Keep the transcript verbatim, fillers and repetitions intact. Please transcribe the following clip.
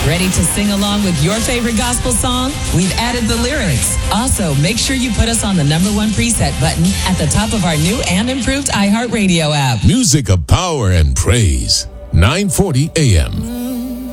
Ready to sing along with your favorite gospel song? We've added the lyrics. Also, make sure you put us on the number one preset button at the top of our new and improved iHeartRadio app. Music of power and praise. nine forty A M